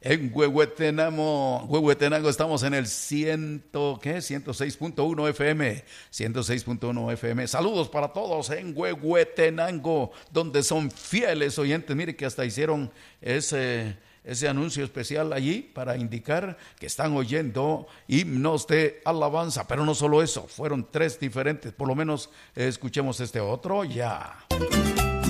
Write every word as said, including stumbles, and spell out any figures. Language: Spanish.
En Huehuetenango, Huehuetenango estamos en el ciento, ¿qué? ciento seis punto uno F M, ciento seis punto uno F M. Saludos para todos en Huehuetenango, donde son fieles oyentes. Mire que hasta hicieron ese, ese anuncio especial allí para indicar que están oyendo himnos de alabanza. Pero no solo eso, fueron tres diferentes. Por lo menos eh, escuchemos este otro ya.